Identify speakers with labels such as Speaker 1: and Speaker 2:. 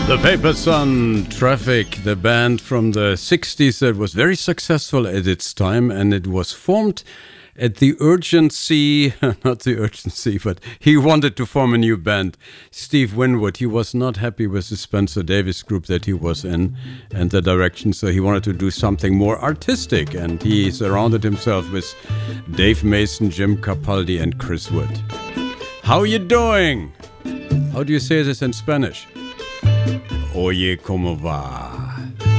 Speaker 1: The Paper Sun, Traffic, the band from the 60s that was very successful at its time, and it was formed at the urgency, not the urgency, but he wanted to form a new band. Steve Winwood, he was not happy with the Spencer Davis group that he was in and the direction, so he wanted to do something more artistic, and he surrounded himself with Dave Mason, Jim Capaldi, and Chris Wood. How you doing? How do you say this in Spanish? Oye, ¿cómo va?